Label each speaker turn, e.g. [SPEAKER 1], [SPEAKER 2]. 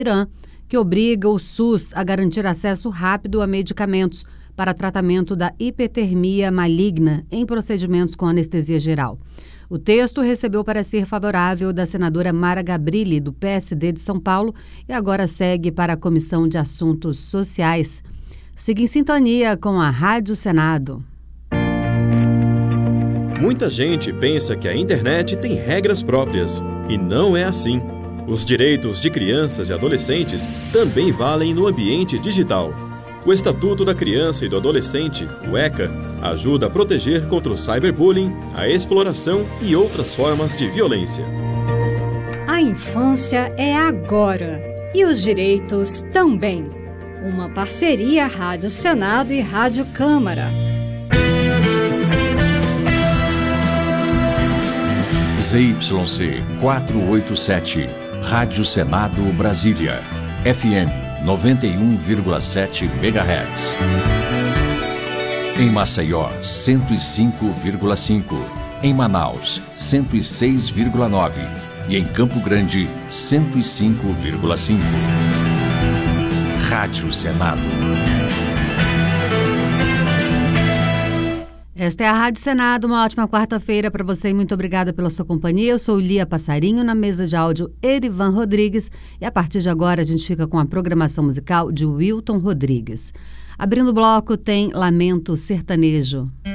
[SPEAKER 1] Irã, que obriga o SUS a garantir acesso rápido a medicamentos para tratamento da hipertermia maligna em procedimentos com anestesia geral. O texto recebeu parecer favorável da senadora Mara Gabrilli, do PSD de São Paulo, e agora segue para a Comissão de Assuntos Sociais. Siga em sintonia com a Rádio Senado.
[SPEAKER 2] Muita gente pensa que a internet tem regras próprias, e não é assim. Os direitos de crianças e adolescentes também valem no ambiente digital. O Estatuto da Criança e do Adolescente, o ECA, ajuda a proteger contra o cyberbullying, a exploração e outras formas de violência.
[SPEAKER 3] A infância é agora e os direitos também. Uma parceria Rádio Senado e Rádio Câmara.
[SPEAKER 4] ZYC 487, Rádio Senado Brasília, FM 91,7 MHz. Em Maceió, 105,5. Em Manaus, 106,9. E em Campo Grande, 105,5. Rádio Senado.
[SPEAKER 1] Esta é a Rádio Senado, uma ótima quarta-feira para você e muito obrigada pela sua companhia. Eu sou Lia Passarinho, na mesa de áudio Erivan Rodrigues, e a partir de agora a gente fica com a programação musical de Wilton Rodrigues. Abrindo o bloco tem Lamento Sertanejo.